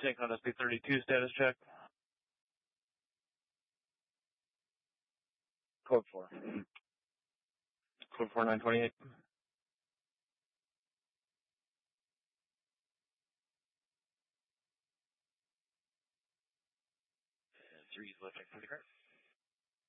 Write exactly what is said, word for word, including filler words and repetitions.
Sync on S P thirty-two status check. Code four. Code four nine twenty-eight. Three is lifting from the cart.